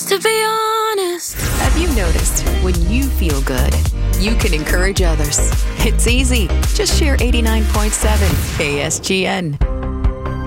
Just to be honest. Have you noticed when you feel good, you can encourage others? It's easy. Just share 89.7 KSGN.